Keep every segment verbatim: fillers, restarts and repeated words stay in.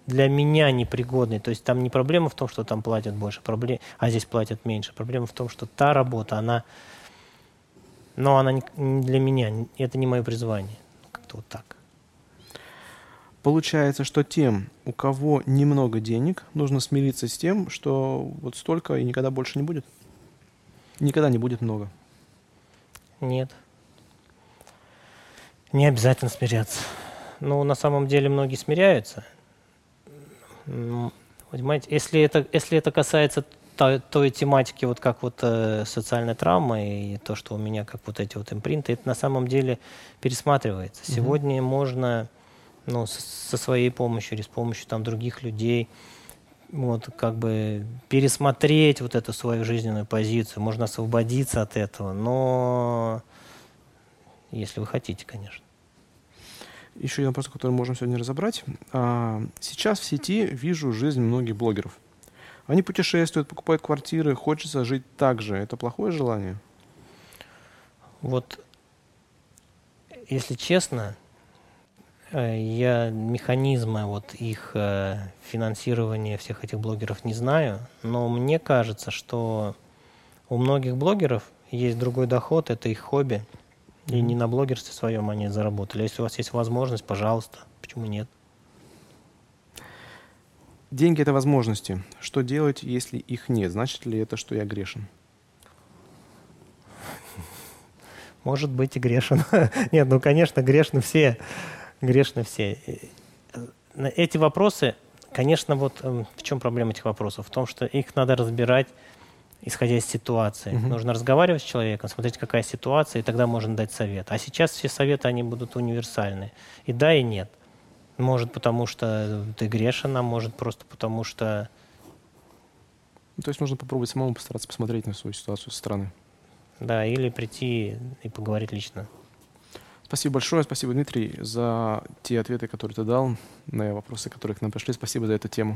для меня непригодный. То есть там не проблема в том, что там платят больше, проблем... а здесь платят меньше. Проблема в том, что та работа, она, но она не для меня, это не мое призвание. Как-то вот так. Получается, что тем, у кого немного денег, нужно смириться с тем, что вот столько и никогда больше не будет? Никогда не будет много. Нет. Не обязательно смиряться. Ну, на самом деле многие смиряются. Ну, понимаете, если это, если это касается той, той тематики, вот как вот э, социальная травма и то, что у меня как вот эти вот импринты, это на самом деле пересматривается. Mm-hmm. Сегодня можно, ну, со, со своей помощью или с помощью там других людей вот как бы пересмотреть вот эту свою жизненную позицию, можно освободиться от этого, но если вы хотите, конечно. Еще один вопрос, который можем сегодня разобрать. Сейчас в сети вижу жизнь многих блогеров. Они путешествуют, покупают квартиры, хочется жить так же. Это плохое желание? Вот, если честно, я механизмы вот их финансирования всех этих блогеров не знаю, но мне кажется, что у многих блогеров есть другой доход, это их хобби, mm-hmm. и не на блогерстве своем они заработали. Если у вас есть возможность, пожалуйста, почему нет? Деньги — это возможности. Что делать, если их нет? Значит ли это, что я грешен? Может быть, и грешен. Нет, ну, конечно, грешны все. Грешны все. Эти вопросы, конечно, вот в чем проблема этих вопросов? В том, что их надо разбирать, исходя из ситуации. Mm-hmm. Нужно разговаривать с человеком, смотреть, какая ситуация, и тогда можно дать совет. А сейчас все советы, они будут универсальны. И да, и нет. Может, потому что ты грешен, а может, просто потому что... Ну, то есть нужно попробовать самому постараться посмотреть на свою ситуацию со стороны. Да, или прийти и поговорить лично. Спасибо большое, спасибо, Дмитрий, за те ответы, которые ты дал на вопросы, которые к нам пришли. Спасибо за эту тему.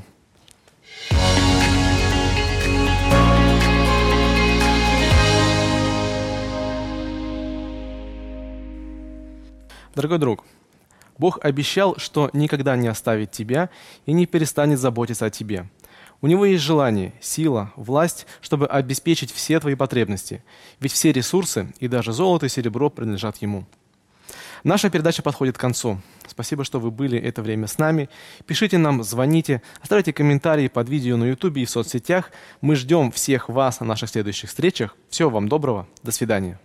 Дорогой друг, Бог обещал, что никогда не оставит тебя и не перестанет заботиться о тебе. У Него есть желание, сила, власть, чтобы обеспечить все твои потребности. Ведь все ресурсы, и даже золото и серебро, принадлежат Ему. Наша передача подходит к концу. Спасибо, что вы были это время с нами. Пишите нам, звоните, оставляйте комментарии под видео на Ютубе и в соцсетях. Мы ждем всех вас на наших следующих встречах. Всего вам доброго. До свидания.